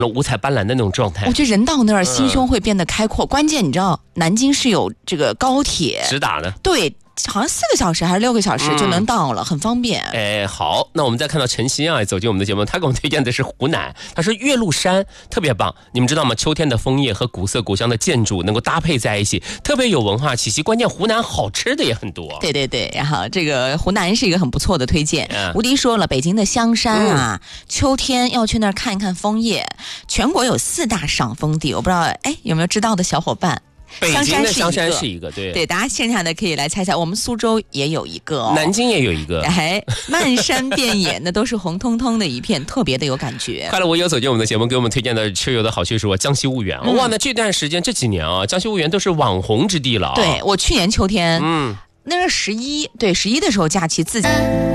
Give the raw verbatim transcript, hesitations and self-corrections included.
五彩斑斓的那种状态。 我觉得人到那儿心胸会变得开阔。嗯、关键你知道，南京是有这个高铁直达的， 对。好像四个小时还是六个小时就能到了，嗯、很方便。 哎，好，那我们再看到晨曦啊，走进我们的节目，他给我们推荐的是湖南，他说岳麓山特别棒。你们知道吗？秋天的枫叶和古色古香的建筑能够搭配在一起，特别有文化气息。关键湖南好吃的也很多。 对对对，然后这个湖南是一个很不错的推荐。嗯、吴迪说了，北京的香山啊，嗯、秋天要去那儿看一看枫叶。全国有四大赏枫地，我不知道哎有没有知道的小伙伴。 北京的香山是一个，对对，大家线下的可以来猜猜，我们苏州也有一个、哦， 南京也有一个， 哎，漫山遍野，那都是红彤彤的一片，特别的有感觉。 快乐无忧走进我们的节目，给我们推荐的吃游的好去处啊，江西婺源、嗯、哇，那这段时间这几年啊，江西婺源都是网红之地了、啊。 对，我去年秋天，嗯，那是十一，对十一的时候假期自己。